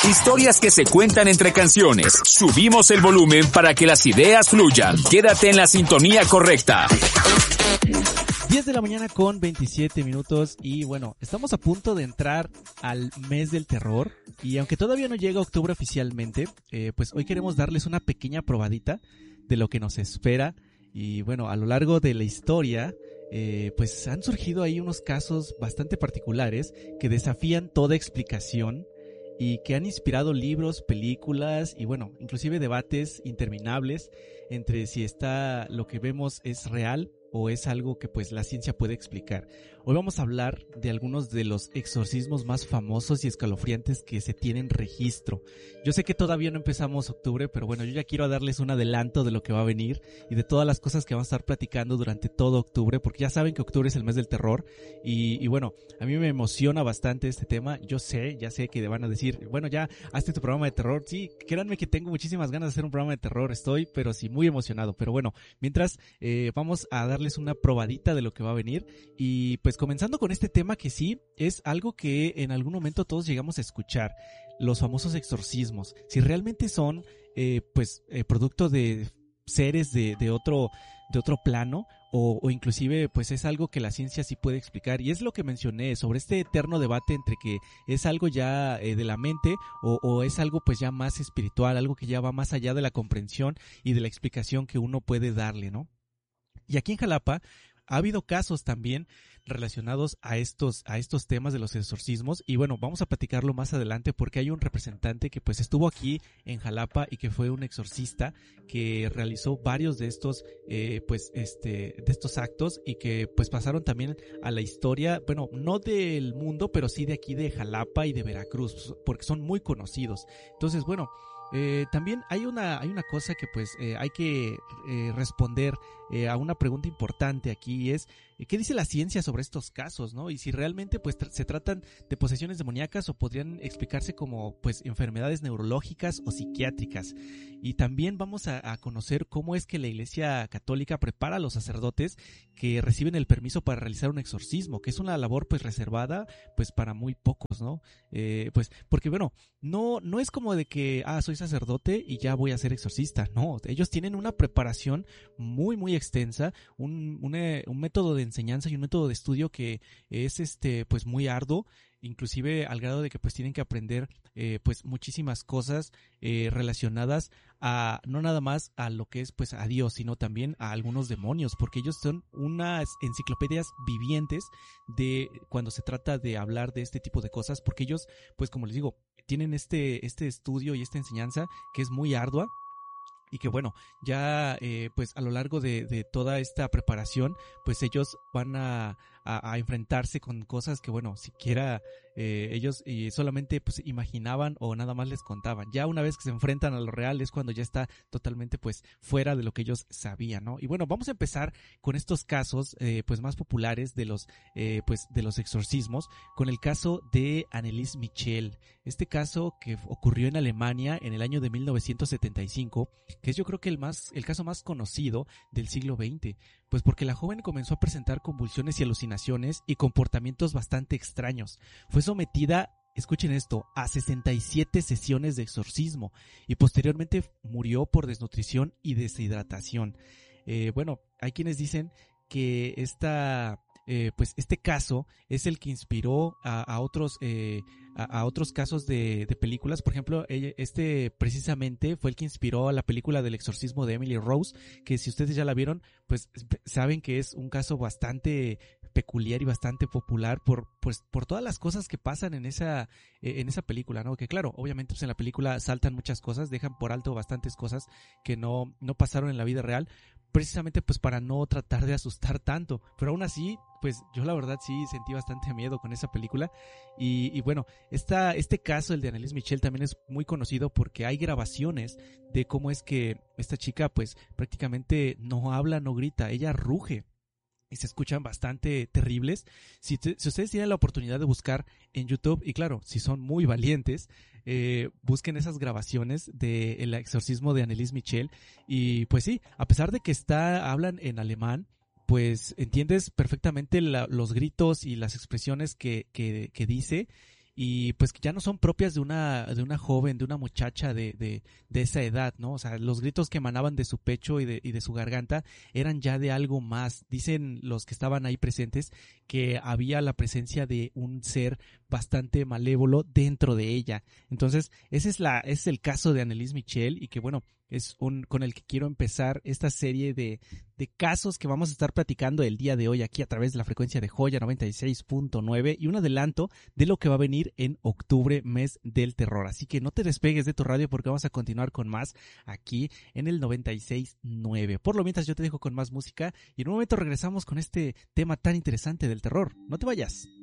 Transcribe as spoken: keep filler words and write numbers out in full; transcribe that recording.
Historias que se cuentan entre canciones. Subimos el volumen para que las ideas fluyan. Quédate en la sintonía correcta. diez de la mañana con veintisiete minutos y bueno, estamos a punto de entrar al mes del terror y aunque todavía no llega octubre oficialmente, eh, pues hoy queremos darles una pequeña probadita de lo que nos espera y bueno, a lo largo de la historia eh, pues han surgido ahí unos casos bastante particulares que desafían toda explicación y que han inspirado libros, películas y bueno, inclusive debates interminables entre si está lo que vemos es real o es algo que pues la ciencia puede explicar. Hoy vamos a hablar de algunos de los exorcismos más famosos y escalofriantes que se tienen registro. Yo sé que todavía no empezamos octubre, pero bueno, yo ya quiero darles un adelanto de lo que va a venir y de todas las cosas que vamos a estar platicando durante todo octubre, porque ya saben que octubre es el mes del terror y, y bueno, a mí me emociona bastante este tema. Yo sé, ya sé que van a decir, bueno, ya hazte tu programa de terror. Sí, créanme que tengo muchísimas ganas de hacer un programa de terror, estoy, pero sí muy emocionado. Pero bueno, mientras eh, vamos a darles una probadita de lo que va a venir y pues comenzando con este tema que sí es algo que en algún momento todos llegamos a escuchar, los famosos exorcismos, si realmente son eh, pues eh, producto de seres de, de otro de otro plano o, o inclusive pues es algo que la ciencia sí puede explicar y es lo que mencioné sobre este eterno debate entre que es algo ya eh, de la mente o, o es algo pues ya más espiritual, algo que ya va más allá de la comprensión y de la explicación que uno puede darle, ¿no? Y aquí en Jalapa ha habido casos también relacionados a estos a estos temas de los exorcismos y bueno, vamos a platicarlo más adelante porque hay un representante que pues estuvo aquí en Jalapa y que fue un exorcista que realizó varios de estos eh, pues este de estos actos y que pues pasaron también a la historia, bueno, no del mundo, pero sí de aquí de Jalapa y de Veracruz, porque son muy conocidos. Entonces, bueno, Eh, también hay una hay una cosa que pues eh, hay que eh, responder eh, a una pregunta importante aquí y es eh, ¿qué dice la ciencia sobre estos casos, no? Y si realmente pues tra- se tratan de posesiones demoníacas o podrían explicarse como pues enfermedades neurológicas o psiquiátricas. Y también vamos a, a conocer cómo es que la Iglesia Católica prepara a los sacerdotes que reciben el permiso para realizar un exorcismo, que es una labor pues reservada pues para muy pocos, ¿no? Eh, pues porque bueno, no no es como de que ah soy sacerdote y ya voy a ser exorcista, no, ellos tienen una preparación muy muy extensa, un, un, un método de enseñanza y un método de estudio que es este pues muy arduo, inclusive al grado de que pues tienen que aprender eh, pues muchísimas cosas eh, relacionadas a no nada más a lo que es pues a Dios, sino también a algunos demonios, porque ellos son unas enciclopedias vivientes de cuando se trata de hablar de este tipo de cosas, porque ellos pues como les digo tienen este este estudio y esta enseñanza que es muy ardua y que bueno, ya eh, pues a lo largo de, de toda esta preparación, pues ellos van a, a, a enfrentarse con cosas que bueno, siquiera eh, ellos eh, solamente pues imaginaban o nada más les contaban. Ya una vez que se enfrentan a lo real es cuando ya está totalmente pues fuera de lo que ellos sabían, ¿no? Y bueno, vamos a empezar con estos casos eh, pues más populares de los eh, pues de los exorcismos, con el caso de Anneliese Michel. Este caso que ocurrió en Alemania en el año de mil novecientos setenta y cinco, que es yo creo que el más el caso más conocido del siglo veinte, pues porque la joven comenzó a presentar convulsiones y alucinaciones y comportamientos bastante extraños. Fue sometida, escuchen esto, a sesenta y siete sesiones de exorcismo y posteriormente murió por desnutrición y deshidratación. Eh, bueno, hay quienes dicen que esta eh, pues este caso es el que inspiró a, a otros eh, a, a otros casos de, de películas. Por ejemplo, este precisamente fue el que inspiró a la película del exorcismo de Emily Rose, que si ustedes ya la vieron, pues saben que es un caso bastante peculiar y bastante popular por pues por todas las cosas que pasan en esa eh, en esa película, ¿no? Que claro, obviamente pues en la película saltan muchas cosas, dejan por alto bastantes cosas que no no pasaron en la vida real, precisamente pues para no tratar de asustar tanto, pero aún así pues yo la verdad sí sentí bastante miedo con esa película y, y bueno, esta, este caso, el de Anneliese Michel, también es muy conocido porque hay grabaciones de cómo es que esta chica pues prácticamente no habla, no grita, ella ruge y se escuchan bastante terribles. Si, te, si ustedes tienen la oportunidad de buscar en YouTube, y claro, si son muy valientes, eh, busquen esas grabaciones de El exorcismo de Anneliese Michel y pues sí, a pesar de que está hablan en alemán, pues entiendes perfectamente la, los gritos y las expresiones que, que, que dice y pues que ya no son propias de una de una joven, de una muchacha de, de, de esa edad, ¿no? O sea, los gritos que emanaban de su pecho y de, y de su garganta eran ya de algo más. Dicen los que estaban ahí presentes que había la presencia de un ser bastante malévolo dentro de ella. Entonces, ese es la ese es el caso de Anneliese Michel, y que bueno, es un con el que quiero empezar esta serie de, de casos que vamos a estar platicando el día de hoy aquí a través de la frecuencia de Joya noventa y seis punto nueve, y un adelanto de lo que va a venir en octubre, mes del terror. Así que no te despegues de tu radio porque vamos a continuar con más aquí en el noventa y seis punto nueve. Por lo mientras yo te dejo con más música y en un momento regresamos con este tema tan interesante del terror. No te vayas.